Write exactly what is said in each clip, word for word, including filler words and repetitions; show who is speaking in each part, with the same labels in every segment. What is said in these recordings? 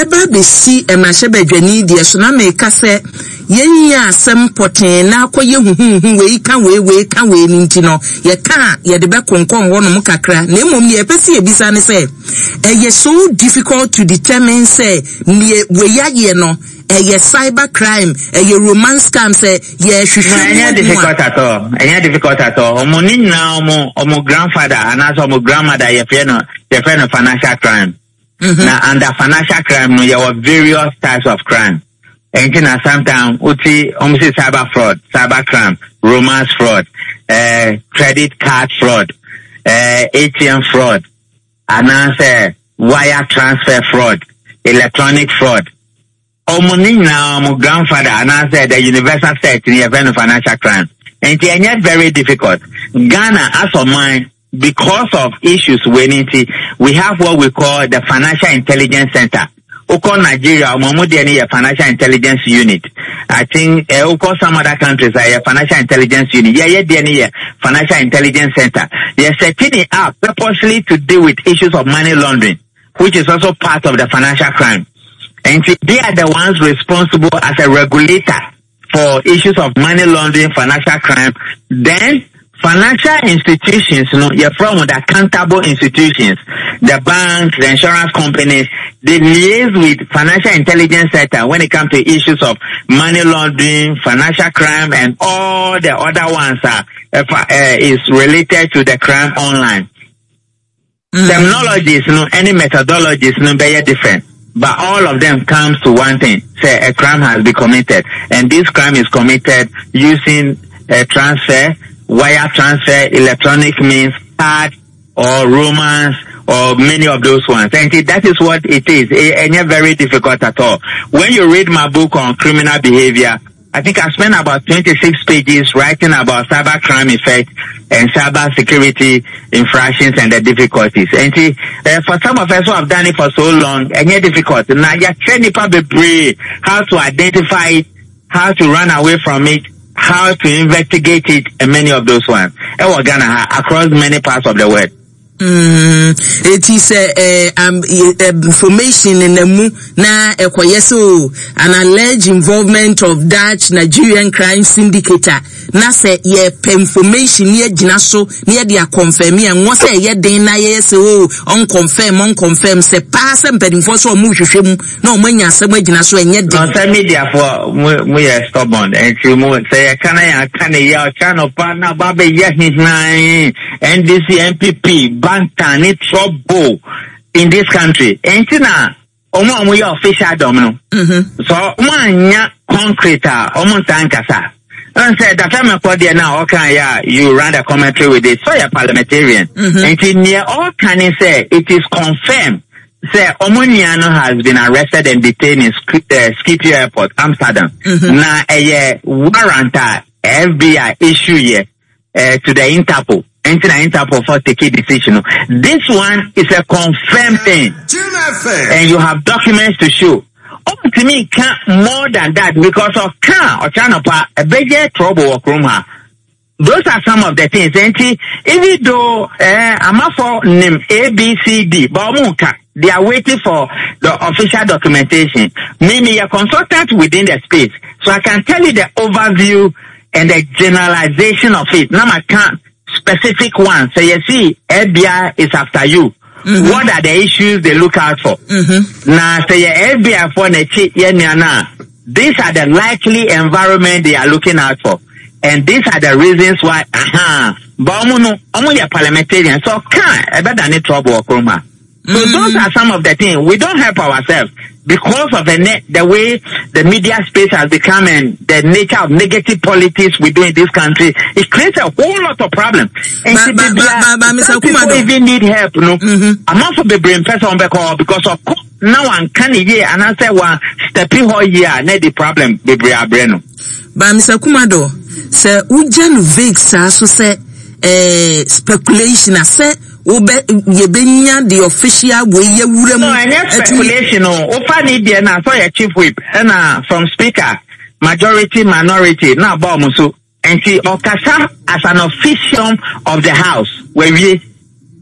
Speaker 1: eba be si emahye badwani de so na meka se yenya asem poten na akoye huhu we ka we we ka we ninti no ye ka ye de be konkon wo no mukakra na emom ye pese ebisa ne se eye so difficult to determine say ne we yaye no eye cyber crime eye romance scam say ye hwehwe
Speaker 2: enya difficult at all enya difficult at all omo ni na omo omo grandfather and as omo grandmother ye fe no ye fe no financial crime. Mm-hmm. Now, under financial crime, no, there were various types of crime. And you know, sometimes, uti, almost cyber fraud, cyber crime, romance fraud, uh, credit card fraud, uh, A T M fraud, and answer wire transfer fraud, electronic fraud. Omoni now, my grandfather, and answer the universal set in the event of financial crime. And it's very difficult. Ghana, as of mine, because of issues winning, we have what we call the Financial Intelligence Center. Oko Nigeria, Omomodiani, a financial intelligence unit. I think uh, Oko some other countries are a financial intelligence unit. Yeah, yeah, yeah, financial intelligence center. They are setting it up purposely to deal with issues of money laundering, which is also part of the financial crime. And they are the ones responsible as a regulator for issues of money laundering, financial crime. Then financial institutions, you know, you're from the accountable institutions, the banks, the insurance companies, they liaise with financial intelligence center when it comes to issues of money laundering, financial crime, and all the other ones are uh, uh, is related to the crime online. Mm-hmm. Terminologies, you know, any methodologies, you know, they are different. But all of them comes to one thing, say a crime has been committed, and this crime is committed using a transfer, wire transfer, electronic means, card, or romance, or many of those ones. And that is what it is. And it's very difficult at all. When you read my book on criminal behavior, I think I spent about twenty-six pages writing about cyber crime effects and cyber security infractions and the difficulties. And see, uh, for some of us who have done it for so long, and it's difficult. Now you're training people how to identify it, how to run away from it, how to investigate it, and many of those ones. And we're gonna across many parts of the world.
Speaker 1: Mm, it is a uh, uh, um, uh, information in the mu na ekoyeso an alleged involvement of Dutch Nigerian crime syndicate na say ye information ye gina so na ye confirm and what say ye den na ye say oh on confirm on confirm say pass mpedimfo so mu hwehwem na o manya asem gina so enye den
Speaker 2: no say media for mu ye stubborn and you mu say can I can ya channel pa na ba be ye nine N D C N P P Bantan, it's trouble in this country. Ain't na omo omo your official domino. Mm-hmm. So one concrete omo tankasa. And said that time for there now, okay, yeah, you run a commentary with it. So you're parliamentarian. Mm-hmm. And in near all can you say it is confirmed. Say Omoniano has been arrested and detained in uh, Skipio Airport, Amsterdam. Mm-hmm. Now a warrant F B I issue here uh, to the Interpol. Enter the Interpol for taking decision. This one is a confirmed thing, and you have documents to show. Up to me, can't more than that because of can or chanopa a bigger trouble or krumha. Those are some of the things. And even though uh, I'm up for name A B C D, but they are waiting for the official documentation. Maybe a consultant within the space, so I can tell you the overview and the generalization of it. Now I can't. Specific one. So you see, F B I is after you. Mm-hmm. What are the issues they look out for? Mm-hmm. Now, say F B I for the these are the likely environment they are looking out for. And these are the reasons why, aha, but only a parliamentarian, so can't, better than trouble or chroma. So mm-hmm. those are some of the things. We don't help ourselves because of the ne- the way the media space has become and the nature of negative politics we do in this country. It creates a whole lot of problems. And but, but, but, but, but, people even need help, no? Mm-hmm. I'm also be brain person because of now I'm can here and I say one stepping whole year need the problem be brain.
Speaker 1: But Mister Kumado, say Ujan Vix so say eh speculation I say Ube yebenya the official way ye wure mu.
Speaker 2: No, any speculation no. Ofa ni dey na so your chief whip na from speaker majority minority na ba mo so. And see okasa as an official of the house where we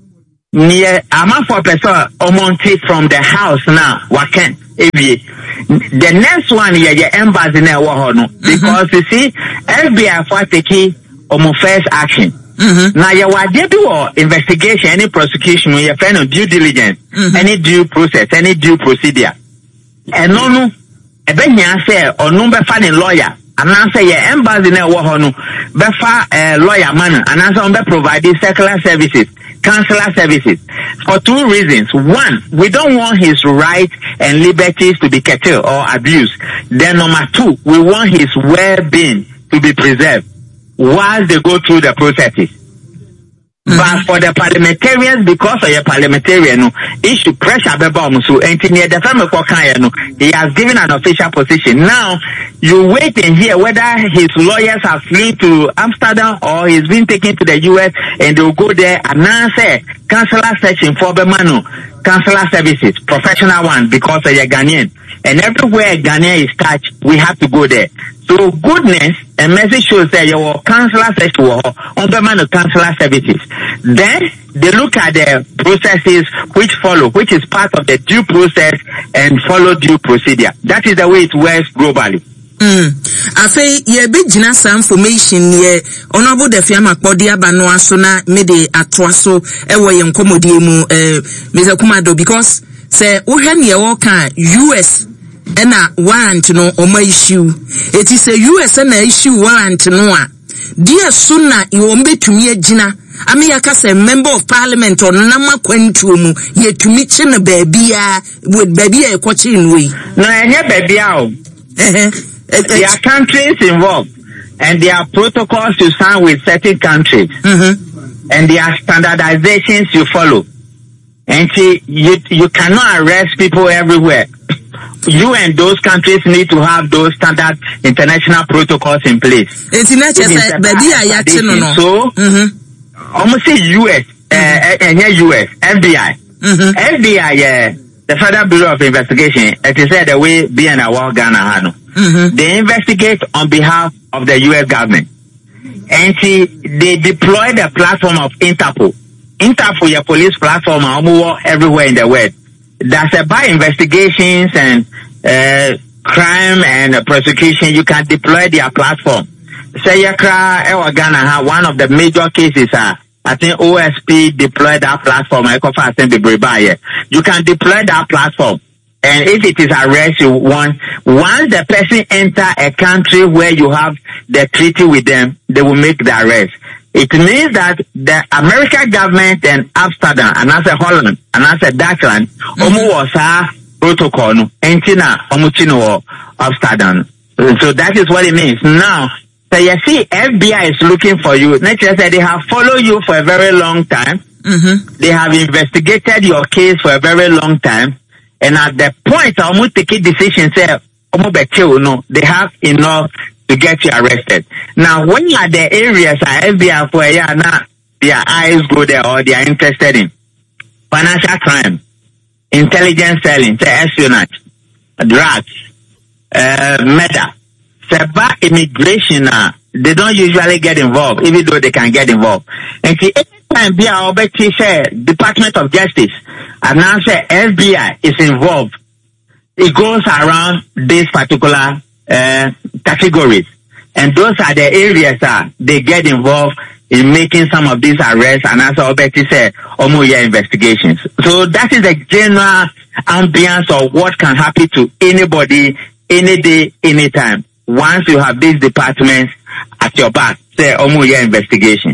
Speaker 2: near ama for person omonti from the house now waken ebi the next one here your embassy na wo ho no because you see F B I for taking omo first action. Mm-hmm. Now you are there to investigation, any prosecution, your friend of due diligence, mm-hmm. any due process, any due procedure. And no, no, a benya say or no be finding lawyer, and answer your embassy na wo ho no, be fa a lawyer man, and answer on be providing secular services, counselor services for two reasons. One, we don't want his rights and liberties to be curtailed or abused. Then number two, we want his well-being to be preserved while they go through the processes. Mm-hmm. But for the parliamentarians, because of your parliamentarian, no, issue pressure bebom so engineer the family no, he has given an official position. Now you wait and hear whether his lawyers have flown to Amsterdam or he's been taken to the U S and they'll go there and answer counselor section for Bemano, counselor services, professional one because of your Ghanaian. And everywhere Ghanaian is touched, we have to go there. So goodness and message shows that your counselor section on Bemano counselor services. Then they look at the processes which follow, which is part of the due process and follow due procedure. That is the way it works globally.
Speaker 1: Mm. Afe ye be gina sa information ye honorable the fiama kpodi abano aso na me de atoa so e wo ye nkomodie mu eh Mister Kumado because say wo hwe ne ye wo kan U S na warrant no o ma issue it is a U S na issue warrant no a dia so na yo mbetumi agina ami yaka say member of parliament on nama kwantuo mu ye tumi chi na baabia with baabia e kwachi nwe
Speaker 2: no enye baabia o eh there are countries involved and there are protocols to sign with certain countries. Mm-hmm. And there are standardizations you follow. And see, you, you cannot arrest people everywhere. You and those countries need to have those standard international protocols in place.
Speaker 1: It's not just a baby.
Speaker 2: So, mm-hmm. almost say U S, uh, uh, U S, F B I. Mm-hmm. F B I, uh, the Federal Bureau of Investigation, it is said the way B N Awal Ghana Hano. Mm-hmm. They investigate on behalf of the U S government. And see, they deploy the platform of Interpol. Interpol, your police platform, everywhere in the world. That's about investigations and uh, crime and uh, prosecution. You can deploy their platform. Say, Yakra, Ghana, one of the major cases are. I think O S P deployed that platform. You can deploy that platform. And if it is arrest you want, once the person enter a country where you have the treaty with them, they will make the arrest. It means that the American government and Amsterdam, and as a Holland, and as a Dutchland, omu was a protocol, entina, omuchino Amsterdam. So that is what it means. Now, so you see, F B I is looking for you. Nature said they have followed you for a very long time. Mm-hmm. They have investigated your case for a very long time. And at the point, I almost take a decision, say, no, they have enough to get you arrested. Now, when you are the areas are F B I for yeah, now their eyes go there or they are interested in financial crime, intelligence selling, say espionage, drugs, uh, murder, Seba immigration, uh, they don't usually get involved, even though they can get involved. And see, anytime be our say Department of Justice and now say F B I is involved, it goes around these particular uh, categories, and those are the areas that uh, they get involved in making some of these arrests and also Betty said almost year investigations. So that is the general ambience of what can happen to anybody, any day, anytime. Once you have these departments at your back, say almost year investigations.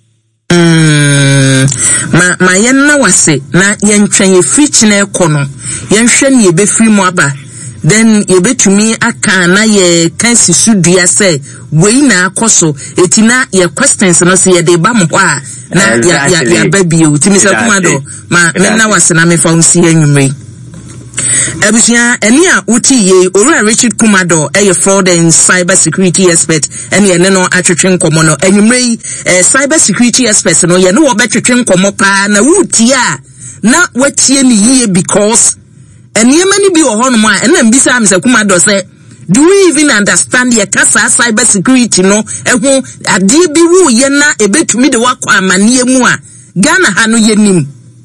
Speaker 1: Mm, ma ma yen na wase na yen twen ye free na ekono yen hwe ne ye be free mo aba then ye betumi aka na ye kansi sudua say we na akoso etina ye questions no say ye de ba mo a na ya ya ya ba bio timi se Kumado ma me na wase na me fa unsi anwumre Ebusia eni a uti ye Owura Richard Kumado e fraud and cyber security expert eni ene no atwetwe nkomo no enwumre eh cyber security expert no ye no wo betwetwe nkomo pa na uti a na watie ni ye because eni mani bi wo hono ma ena mbisa am se Kumado say do we even understand ye kasa cyber security no ehu ade bi wo ye na ebetumi de wakwa amane mu a Ghana ha no ye nim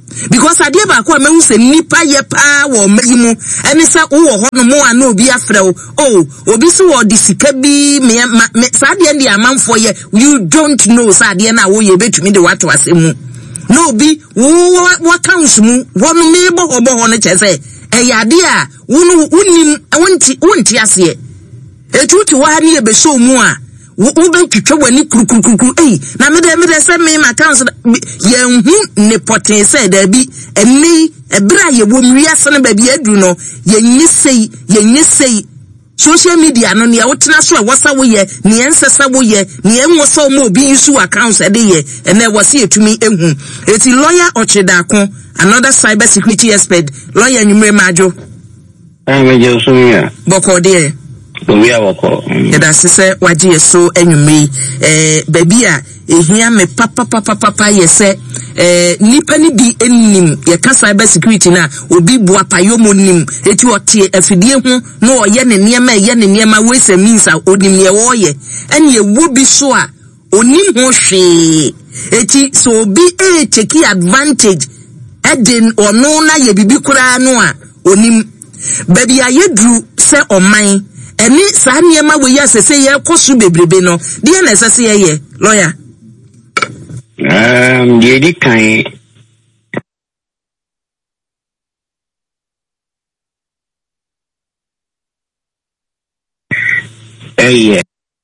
Speaker 1: because adeɛ baako a mehu sɛ nipa yɛ paa wɔ mayimu ɛne sɛ wo hɔ no mo ana obi afrɛ wo oh obi so wɔ de sika bi me saa deɛ ndi amanfo yɛ you don't know saa deɛ na wo yɛ betumi de wato asɛmu no obi wo account mu wo no me bɔ hɔ bɔ hɔ no kyɛ sɛ ɛyɛ adeɛ a wo no wonim wonti wonti aseɛ etutu wa ne yɛ beso mu a wo ben twetwe wani kurukuru eh na me de me de say me ma council ye hu ne poten say da bi eni ebra ye wo mwiase ne ba bi adu no ye nyisei ye nyisei social media no ne ya wotena so a wasa wo ye ne ensesa wo ye ne enwoso mo obi issue accounts e de ye ene wase etumi ehu eti lawyer Ochidako another cyber security expert lawyer Nwumire Majo
Speaker 3: eh me je so ya
Speaker 1: boko de
Speaker 3: we are wako
Speaker 1: yada sese waje so Nwumire eh baby a ehia me papa papa papa yese eh nipa ni bi enim ye ka cyber security na obi bua payomo nim eti otie afidie hu na oye ne niema ye ne niema we se means a onim ye wo ye ene ye wo bi so a onim ho hwe eti so obi e take advantage eden ono na ye bibi kura no a onim baby a yedru se oman eni saa niema we ya sese ye kosu bebrebe no de na sese ye lawyer
Speaker 3: um ye di kan eh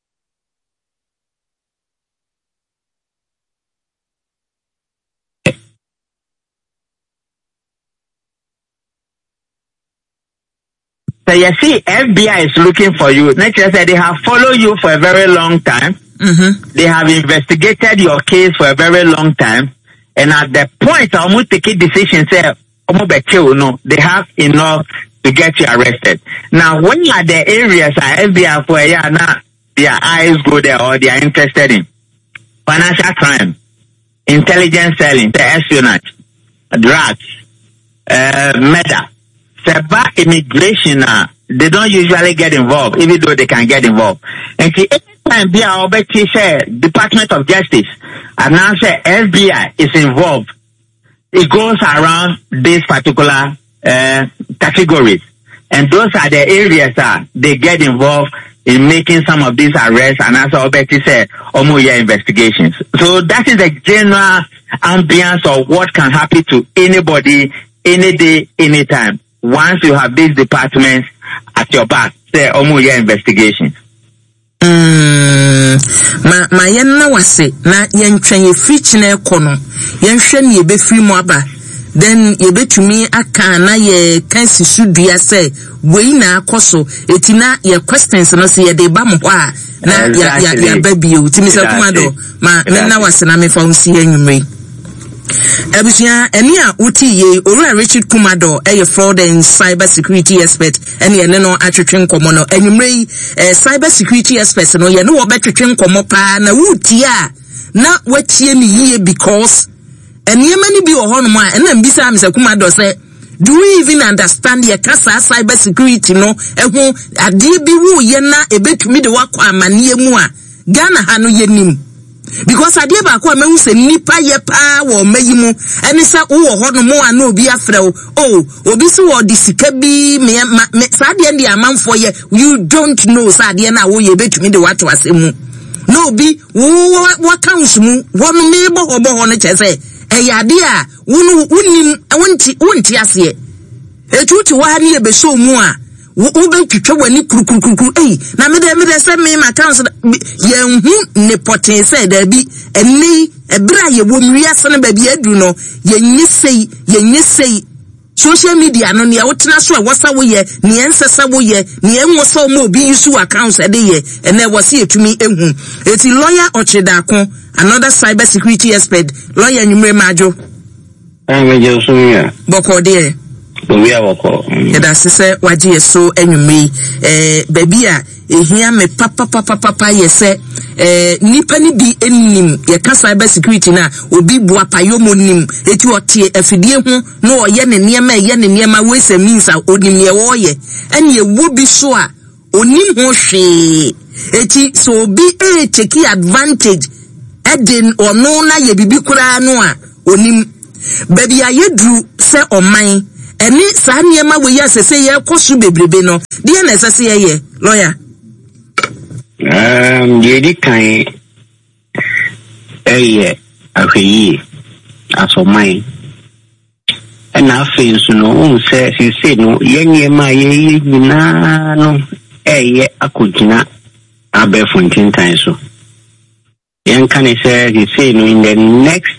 Speaker 2: So you see, F B I is looking for you. Nature said they have followed you for a very long time.
Speaker 1: Mm-hmm.
Speaker 2: They have investigated your case for a very long time. And at the point of almost taking decision, say, no, they have enough to get you arrested. Now, when you are the areas are F B I for yeah, now their eyes go there or they are interested in financial crime, intelligence selling, espionage, drugs, uh, murder. About immigration, uh, they don't usually get involved, even though they can get involved. And see, anytime be our say Department of Justice and now say F B I is involved, it goes around these particular uh, categories, and those are the areas that uh, they get involved in making some of these arrests and also Obeti say Omoya investigations. So that is the general ambience of what can happen to anybody, any day, anytime. Once you have these departments at your back, say Omoya investigation.
Speaker 1: Mm, ma ma yenna wase na yentwen ye free na ekono yenhwe ne ye be free mo aba then ye betumi aka na ye kansi sudua say we na akoso etina ye questions no say ye de ba mo ho a na ya ya ya ba bio timi se kuma do ma menna wase na me fa unsi Nwumire Ebusia eni a uti ye Owura Richard Kumado e fraud and cyber security expert eni ene no atwetwe nkomo no Nwumire eh, cyber security expert no ye no obetwetwe nkomo pa na uti a na watie ni ye because eniema ni bi wo ho no ma ena mbisa am se Kumado say do we even understand ye kasa cyber security no ehu ade bi wo ye na ebetumi de wakwa amane mu a Ghana ha no ye nim because adie ba ko amehu se nipa ye pa wo mayimu ene sa wo ho no mo ana obi afrɛ wo oh obi so wo de sika bi me sa de ndi amanfo ye you don't know sa de na wo ye betumi de wato asɛmu no obi wo accounts mu wo no me bo ho bo ho no kyese ɛyɛ ade a wo no wonim wonti wonti ase etuti wa ne ye be so mu a wo ben twetwe wani kurukuru eh na me de me de say me ma council ye hu ne poten say da bi eni ebra ye wo mwiase ne ba bi adu no ye nyisei ye nyisei social media no ne wotena so a wasa wo ye ne ensesa wo ye ne enwoso mo obi issue accounts e de ye ene wose etumi ehu eti lawyer Ochidako another cyber security expert lawyer Nwumire Majo
Speaker 3: eh me je so ya
Speaker 1: boko de
Speaker 3: we are wako
Speaker 1: yada sese waje so Nwumire eh baby a ehia me papa papa papa yese eh nipa ni bi enim ye ka cyber security na obi bua payomo nim eti otie afidie hu na oye ne niema ye ne niema we se means a onim ye wo ye ene ye wo bi so a onim ho hwe eti so obi e take advantage eden ono na ye bibi kura no a onim baby ayedru se oman eni saa niema we ya sese ye kosu bebrebe no de na sese ye lawyer
Speaker 3: um yedi kan eh ahweyi asomai na afen so no un se se no ye niema ye nyina no eh akogina abefuntin tan so yen kan say say no in the next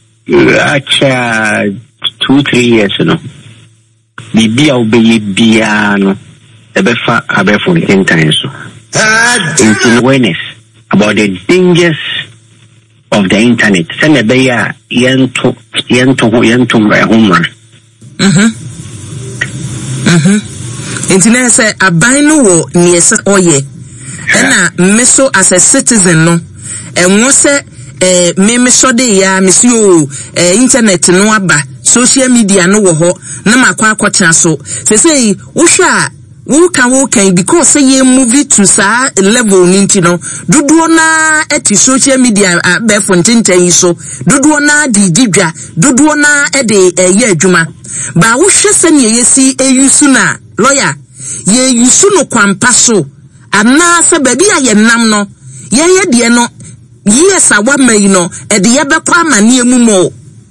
Speaker 3: uh, two three years no bibi a obeye bia no ebefa abefuntin tan so in awareness about the dangers of the internet send be ya yento yento yento homra
Speaker 1: mhm mhm internet say abanu wo niese oye ena meso as a citizen no enwo se eh me me so de ya me si o eh internet no aba social media no wo ho na makwa akwacha so se say wo hwa wo kan wo kan because say ye movie to sa level ninti no dodo na eti social media be fontinten so dodo na di didwa dodo na e de ye adwuma ba wo hwe se ne ye si eyusu na lawyer ye yusu no kwampa so ana se baby aye nam no ye ye de no yes awa mai no e de ye be kwa mane emu mo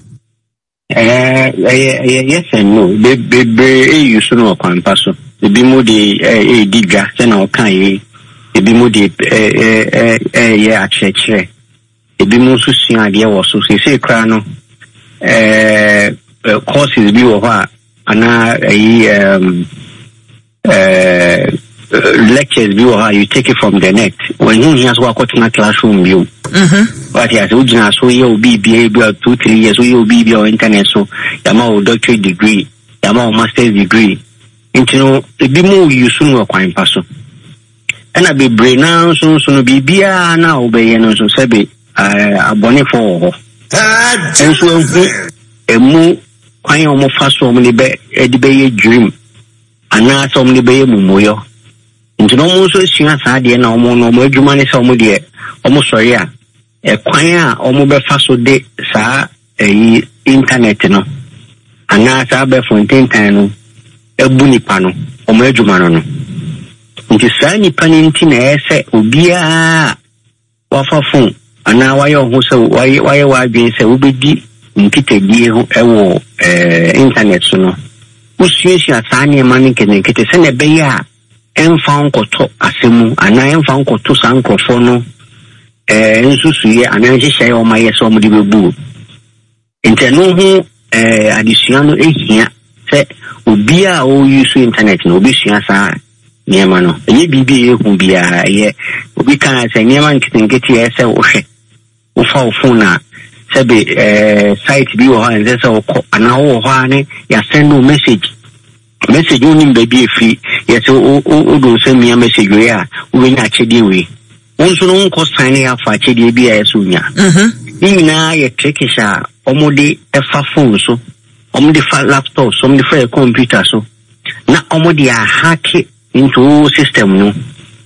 Speaker 3: eh eh yes and no be be be yusu no kwampa so ebi mo de eh diga se na okan yi ebi mo de eh eh eh ye acheche ebi mo so sua de wo so se se kra no eh courses bi wo ha ana eh um eh lectures bi wo ha you take it from the net when you hear so akot na classroom bi mhm but ya so jina so ye obi bi bi two three years so ye obi bi on internet so ya ma o doctorate degree ya ma o master's degree into no ebi mo yusu no kwan pa so ena be brain na so so no bibia na obeye no so sebe abone for ho enso emu kwan o mo fa so mo ni be edi be ye dream ana so mo ni be ye mumoyo into no mo so sua sa de na o mo no mo adwuma ne so mo de o mo sori a e kwan a o mo be fa so de sa e internet no ana sa be fontin tan no ebu nipa no o mo adwuma no no nti sa nipa ni nti na ese obia wa fa fon ana wa ye ho se wa ye wa ye wa adwen se obedi nkitadie ho ewo eh internet so no usuyeshi asane mani kene kete se ne be ya emfa nkoto asemu ana emfa nkoto sa nkofo no eh nsusuye ana nhyehyɛ o ma ye so mo de bebu nti no ho eh adesua no ehia se obia o use internet no obi sua sa niema no enye bibi e hu bia ye obi kan se niema nkitenkete ye se wo hwe wo fa wo phone na se be eh site bi wo ha nze se wo ana wo ho ane ya send no message message oni baby free ye se o o do se mia message we a wo nya chede we wonso no nko sign ya fa chede bi ya so nya mhm ni na ye tekisha omode e fa phone so omudi fa laptop so omudi fa computer so na omudi a hack into system no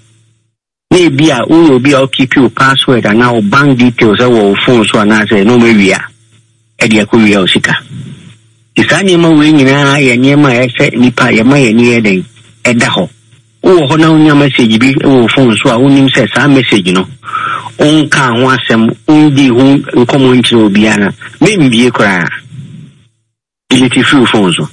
Speaker 3: ni bia u obi a keep your password and now bank details our phone so na say no me wia e dia ko wia osika isani ma we nyina ya niema e se nipa ya ma ya ni e den e da ho u ho na unya message bi o phone so a unim say sa message no on ka ho asem undi hu nkomo ntiro obi ana me mbie kra delete free phone so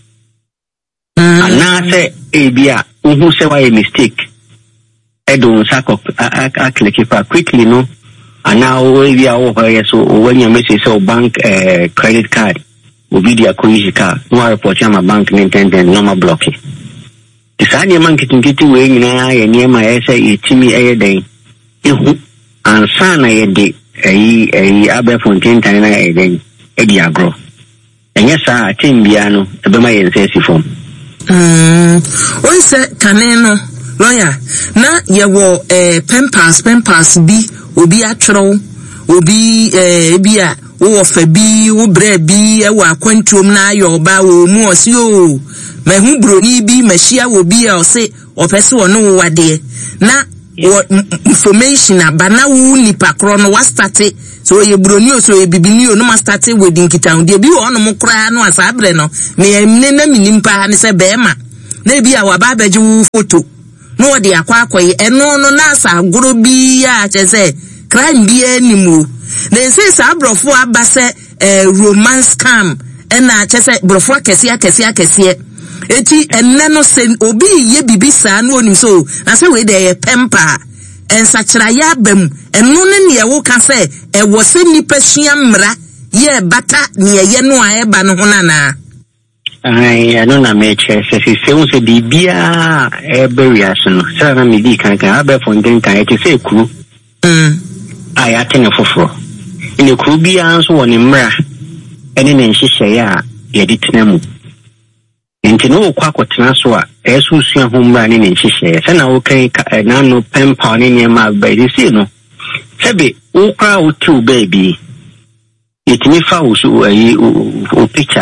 Speaker 3: ana se e bia uhu se wa a mistake edo sako a click it quickly no ana o we bia o ho so when you message so bank eh credit card obi dia ko yika no report ya ma bank ni intended no ma block it isani man kitingiti we nyina ya niema ya se yetimi eye den ehu ansa na ye de eyi eyi abe fontin tan na ye den e di agro enye sa timbia no ebe ma ye nse form
Speaker 1: mm o se kaneno lawyer na ye wo eh pempas pempas bi obi atwero obi eh bia wo fa bi wo bra bi e wa kwantuom na ayo ba wo mu osi o mahu broni bi mahia wo bi a o se opese wo no wade na information abana wo nipa kro no wa start so ye broni so ye bibini o no ma start wedding kitan de bi wo no mo kra no asabre no me emne na minimpa ne se be ma na bi a wa ba baji wo photo no de akwa akoye eno no na asa goro bi ya chese crime bi animu na se sa brofo abase eh, romance scam ena chese brofo akese akese akese eti enne no se obi ye bibi sa no onim so na se we de pempa ensachira ya bam eno ne ne wo ka se e wo se nipa sua mra ye bata ne ye no a e ba no honana
Speaker 3: ai ano na meche se se se un se bibia e beria so no se na me di kan kan abe fonten kan e te se kru
Speaker 1: mm
Speaker 3: ai atene foforo ine kru bia nso wo ne mra ene ne nhihye ya ye di tenamu nti no kwa kwotena so a esu sua homra ne ne nhihye se na wo kan na no pempa ne ne ma ba di se no sebe wo kwa wo tu baby itimi fa wo so ayi o picture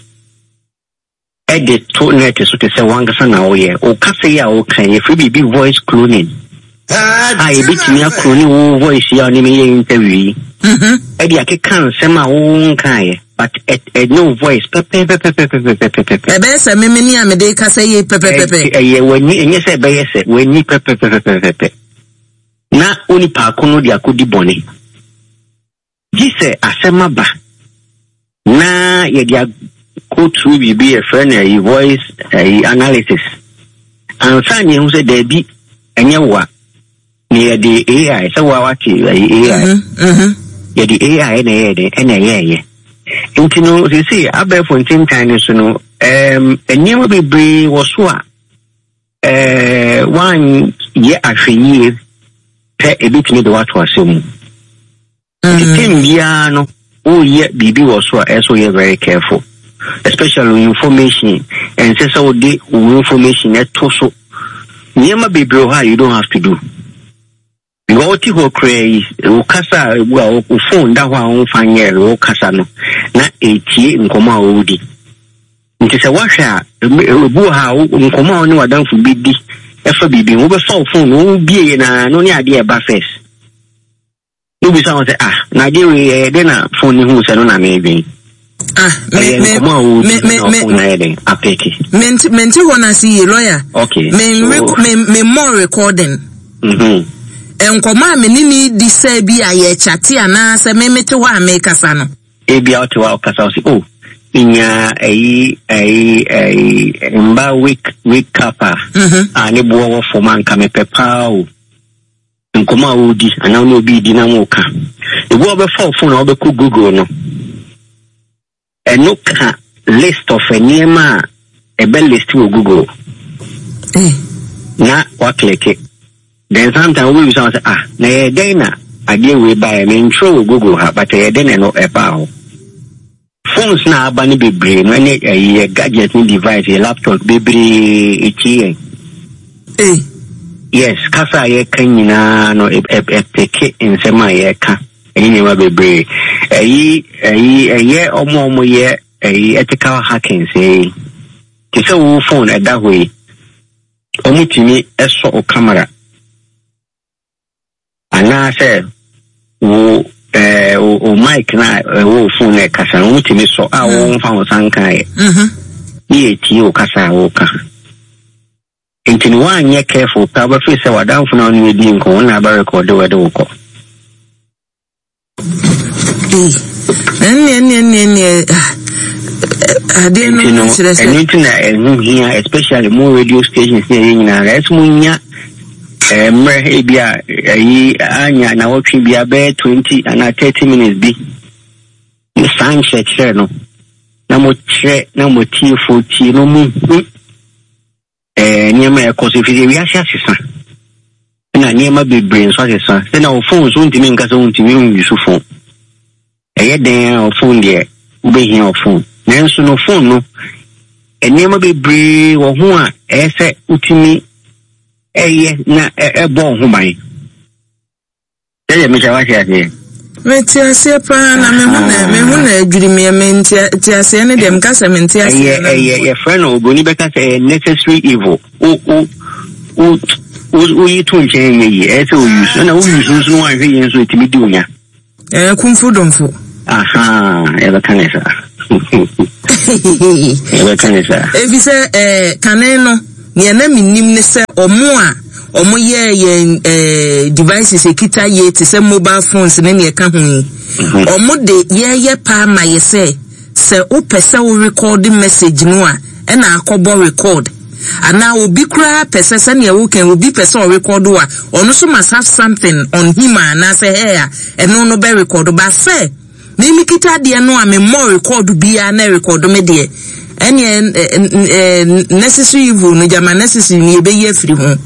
Speaker 3: edit to net so te se wanga sana wo ye o kase ya o kan ye free baby voice cloning ah e bitimi a cloning wo voice ya ni me interview
Speaker 1: mhm
Speaker 3: e dia ke kan se ma wo kan ye but et, et no voice pepe pepe pepe pepe pepe
Speaker 1: e be se me me ni amede kase ye pepe pepe
Speaker 3: e ye wani enye se be ye se wani pepe pepe pepe na oni pa kono dia ko di boni ji se asema ba na ye dia go through we be a friend a voice a analysis and sanye who said there be enye wa near the A I so wa what A I
Speaker 1: mhm
Speaker 3: yeah the A I na ye na ye ye nti no you see abe fontin time so no um enye be be wo so a eh one ye ahwenye pe ebitimi de what was so the thing bia no oh yeah bibi wo so a so you very careful especially information and say so the information that to so nyema bebre ha you don't have to do you go to go crazy o kasa o phone da wa on fanye o kasa no na etie nkoma odi nti se wahwa bu ha nkoma oni wadanfo bidi efa bibi wo be fa phone wo bie na no ni ade e ba first no bi say ah na de we de na phone ni hu se no na me bi
Speaker 1: ah me me me me
Speaker 3: me apeki
Speaker 1: menti menti wanna see a lawyer
Speaker 3: okay
Speaker 1: me
Speaker 3: so,
Speaker 1: me me more recording
Speaker 3: mhm
Speaker 1: enkoma me ni di say bi aye chati ana se me mete wa me kasa no
Speaker 3: e bia o te wa kasa o si oh inya ai ai ai mba week week kapa
Speaker 1: mhm
Speaker 3: ani bo wo foma nka me pepa o nkoma odi ana no bi di na mo ka e bo be fa phone na be ko Google no eno ka list of enema e be list wo Google
Speaker 1: eh
Speaker 3: na wa click it then sometimes we use say ah na e den na ade we buy me intro Google ha but e den no e ba o phones na aba ni bebre no any e gadget ni device e laptop bebre e tie
Speaker 1: eh
Speaker 3: yes kasa ye kan nyina no e e take in sema ye ka eni ma bebre eyi eyi eye omo omo ye eyi ethical hacking say ti se wo phone e da hoyi omutimi eso o camera ana se wo eh o mic na wo phone e kasa omutimi so a wo mfa wo sanka e
Speaker 1: mhm
Speaker 3: ye ti o kasa wo ka enti ni wa anye careful ka ba fi se wadanfo na onu edi nko na ba record we de wo ko
Speaker 1: Nne nne nne nne ade no
Speaker 3: no anything na ehun here especially more radio stations here nyina let's munya eh mre bia yi anya na wotwe bia be twenty and thirty minutes bi ni san cheche no na mo che na mo ti forty no mu eh nyema e ko se fi wi asia sisa na nyema bebre so sisa se na o phone so ntimi nka so ntimi use phone eye den o phone de ube hin o phone nanso no phone no enema bebre wo ho a ese utimi eye na ebo ho ban eye me jawa tia tia
Speaker 1: me tia se pa na me hu na me hu na adwiri me me tia tia se ne dem ka se me tia se
Speaker 3: eye eye ye friend ogoni beka say necessary evil o o o o you tun change ye ese o use na o use so wan hwe yen so etimi di onya
Speaker 1: Eh, kumfu domfu.
Speaker 3: Aha, ebe kanisa. Ebe kanisa.
Speaker 1: Efi se eh kaneno ni na minim ne se omo a omo ye ye eh devices ekita ye te se mobile phones ne ne ka hu. Omo de ye ye pa ma ye se se o pese o record message no a e na akobo record. Ana obi kura pese se ne wo kan obi pese o record wa ono so must have something on him na say hey e no no be record ba say me mi kita de no a me more record bia na record me de any necessary evil no jama necessary ni be ye free ho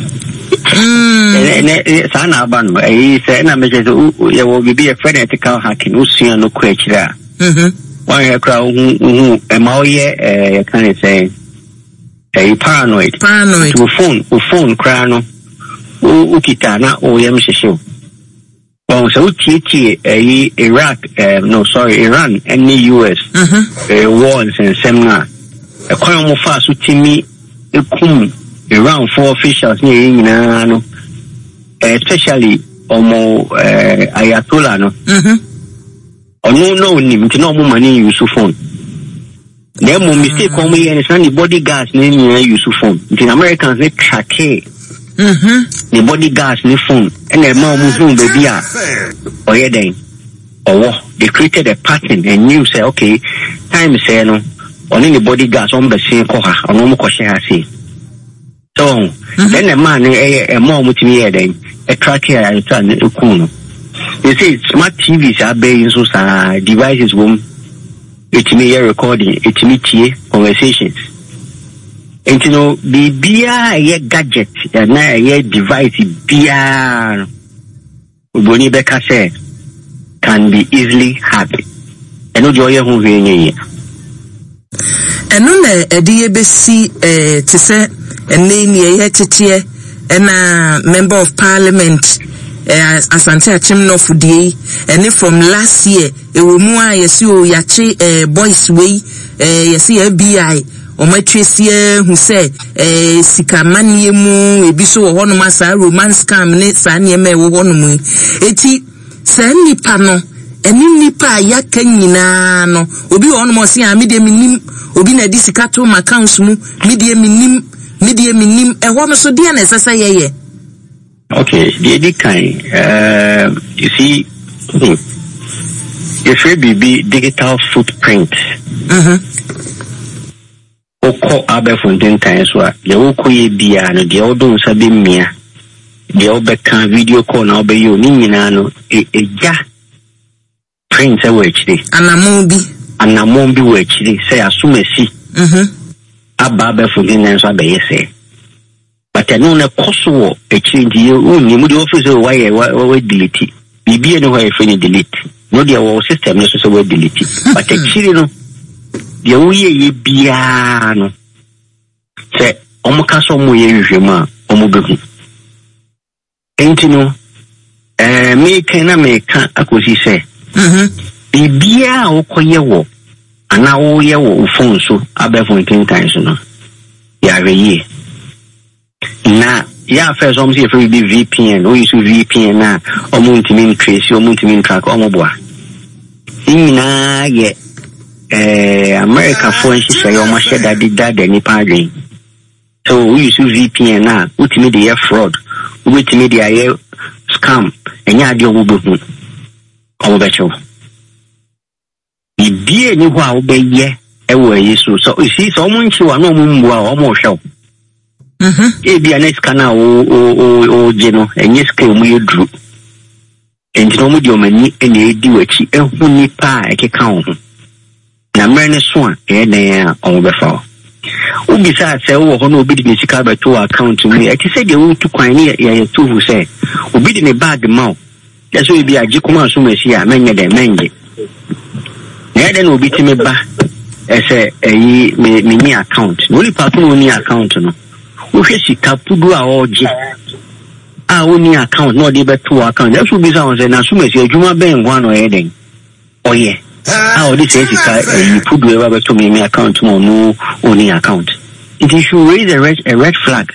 Speaker 3: mm ne sana ban e se na me je ye wo bi e fanatical hacking usua no kwa kira mhm wa ye kra hu e ma oye e kan say e paranoid
Speaker 1: paranoid
Speaker 3: to phone o phone kra no o kita na o yem hwehwe. Well, so T eh Iraq, uh, no sorry, Iran and the U S
Speaker 1: uh-huh.
Speaker 3: uh, wars and seminar. A quite more fast with me, Iran four officials near no, especially Omo uh, Ayatollah no.
Speaker 1: Mm-hmm.
Speaker 3: Or no, no, him to no more money use phone. There more mistake on me and it's not the bodyguards name use phone. The Americans they track it.
Speaker 1: Mhm.
Speaker 3: The bodyguards ni phone and the mom phone baby ah or yeah then or they created a pattern and knew say okay time say no only the bodyguards on the same koha on no ko share say so then the man a mom with me then a track here I turn kuno you see smart T Vs are being so sa devices boom it me recording it me tie conversations. And you know, the bia ye gadget na ye device bia boni beka say can be easily hacked. And no joy hu we nye.
Speaker 1: Eno na edi ebesi eh te se ene ni ye tete na member of parliament eh Asante Achim no fudie ene from last year e wo mu a yesi o yache eh boys wey eh yesi F B I o matresie hu se eh sika manie mu ebi so wo hono ma sa romance scam ne sa ne me wo hono mu eti sa nipa no eni nipa ya kanyina no obi hono mo se a me de minim obi na di sika to ma accounts mu me de minim me de minim e hono so de na sesa yeye.
Speaker 3: Okay, the the kind uh you see if it be digital footprint.
Speaker 1: Mhm.
Speaker 3: Oko abe fonten kan so a ye woko ye bia no de odo sabe mia de obeka video call na obe yo ni nyina no eja print e wechiri
Speaker 1: anamon bi
Speaker 3: anamon bi wechiri say asumasi
Speaker 1: mhm
Speaker 3: aba abe fonten nan so abe yese but no na koso e change ye uni mu de office wa ye wa delete bibia no wa ye fini delete no de wa system no so so wa delete but e chiri no ye uye ye bia no se omo kaso mo ye hwehwema omo beku enti no eh me kan na me kan akosi se
Speaker 1: mhm
Speaker 3: bibia okoye wo ana wo ye wo phone so abefon tinkan so no ya reye na ya first omo se free V P N o use V P N na omo ntimi trace omo ntimi track omo boa ina ye eh America for she your ma share that did any party. So we use V P N na ultimate the fraud, ultimate the scam and ya dio bubu o becho. Ibie ni wa obeye e we yesu so you see so mun chi wa no mun bua o mo hwe.
Speaker 1: Mhm.
Speaker 3: E bia next kana o o o je no enye scale mu yedru. Enti no mu di o mani e na edi wachi e hu nipa e keka ho. Na mrene so a e na on befa ubi sa se wo ho no obi di sika beto account mu e ti se de wo tu kwan ni ya ya tu hu se obi di ne bag ma ya so bi agi kuma so masi a menye de menye na de no obi ti me ba e se eyi me ni account no li papo no ni account no wo hwe sika pudu a oje a wo ni account no de beto account ya so bi sa on se na so masi adwuma ben ho ano e den oye how this is you put whoever to me account no no only account. It is should raise a red a red flag.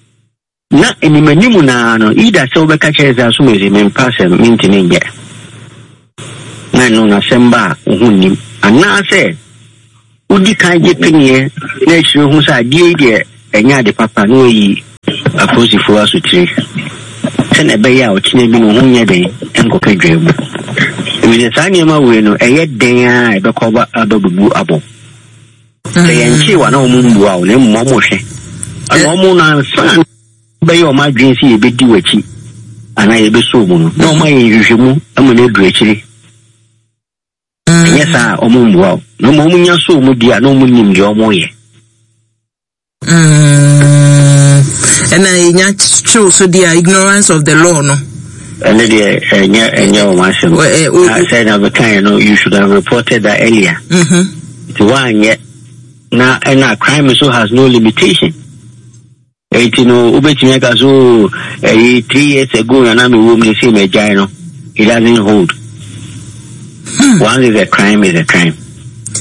Speaker 3: Na any manimu na no either so be catch as as me me pass me ntimi nge. na no na semba ho nim ana say udi kan je pinye na chiro hu sa die de enya de papa no yi aposifo asotire sene be ya o kine bi no hu nya den enko kadwa mu emi sa niema we no eye den a e be ko ba ababu abo se yanchi wa na omumbu a o ne mmomo hwe ana omu na san be yo ma dwen si e be di wachi ana ye be so mu no na o ma ye hwehwemu amane du akire yes ah omumbu a no mo munya so mu dia no munim de omo ye
Speaker 1: mm and I nya true so the ignorance of the law no
Speaker 3: and the enya enya o ma se I said every time you know you should have reported that earlier mhm to one yet na and a crime so has no limitation eight you know ubetime ka so eh three years ago na me wo me say me jai no it doesn't hold. Hmm. Once is a crime is a crime.